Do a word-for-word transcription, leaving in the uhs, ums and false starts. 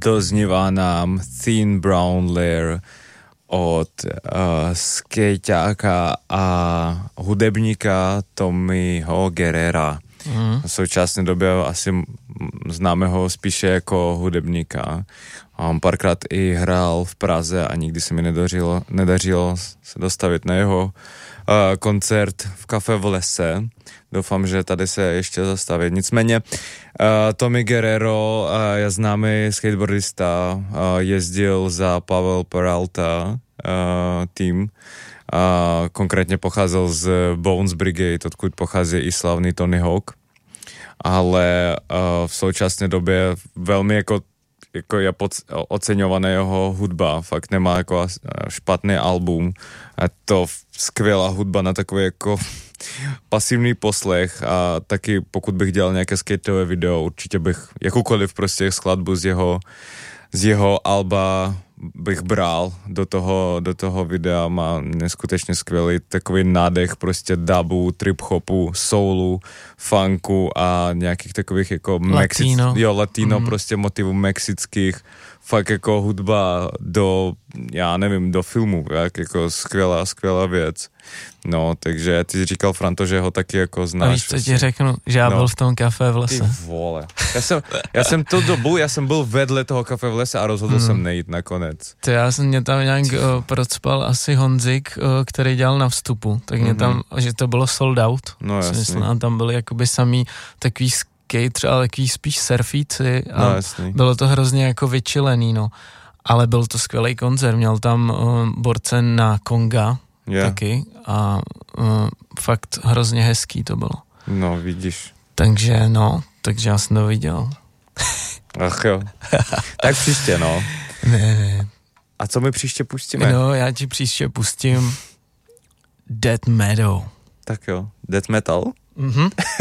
doznívá nám Thin Brown Layer od uh, skejťáka a hudebníka Tommyho Guerrera. Mm. V současné době asi známe ho spíše jako hudebníka. A on párkrát i hrál v Praze a nikdy se mi nedařilo, nedařilo se dostavit na jeho uh, koncert v Kafe v lese. Doufám, že tady se ještě zastaví. Nicméně uh, Tommy Guerrero uh, je známý skateboardista, uh, jezdil za Pavel Peralta uh, tým. A konkrétně pocházel z Bones Brigade, odkud pochází i slavný Tony Hawk, ale uh, v současné době velmi jako, jako je pod, oceňovaná jeho hudba, fakt nemá jako špatný album a to skvělá hudba na takový jako pasivní poslech a taky pokud bych dělal nějaké skateové video, určitě bych jakoukoliv prostě skladbu z jeho, z jeho alba bych bral do toho, do toho videa, má neskutečně skvělý takový nádech prostě dubu, trip-hopu, soulu, funku a nějakých takových jako Mexic, latino, jo, latino mm. prostě motivů mexických, fakt jako hudba do, já nevím, do filmu, jak jako skvělá, skvělá věc. No, takže ty jsi říkal, Franto, že ho taky jako znáš. A víš, co ti řeknu, že já no. byl v tom Kafe v lese. Ty vole. Já jsem, já jsem tu dobu, já jsem byl vedle toho Kafe v lese a rozhodl hmm. jsem nejít nakonec. To já jsem mě tam nějak uh, procpal asi Honzik, uh, který dělal na vstupu, tak mě mm-hmm. tam, že to bylo sold out. No jasný. Myslím, a tam byli jakoby samý takový skater, ale takový spíš surfíci a no, jasný. Bylo to hrozně jako vyčilený, no. Ale byl to skvělý koncert, měl tam uh, borce na konga, yeah. taky a uh, fakt hrozně hezký to bylo. No, vidíš. Takže no, takže já jsem to viděl. Ach jo. Tak příště, no. Ne, ne. A co my příště pustíme? No, já ti příště pustím Death Meadow. Tak jo, Death Metal? Mhm.